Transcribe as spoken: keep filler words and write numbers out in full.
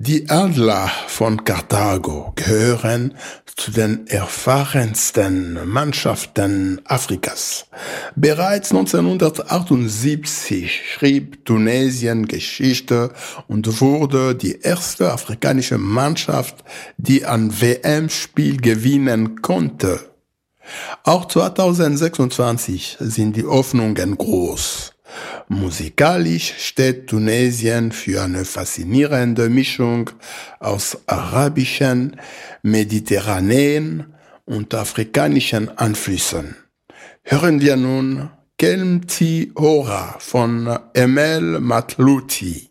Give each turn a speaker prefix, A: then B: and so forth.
A: Die Adler von Karthago gehören zu den erfahrensten Mannschaften Afrikas. Bereits neunzehnhundertachtundsiebzig schrieb Tunesien Geschichte und wurde die erste afrikanische Mannschaft, die ein W M-Spiel gewinnen konnte. Auch zweitausendsechsundzwanzig sind die Hoffnungen groß. Musikalisch steht Tunesien für eine faszinierende Mischung aus arabischen, mediterraneen und afrikanischen Einflüssen. Hören wir nun Kelmti Hora von Emel Matlouti.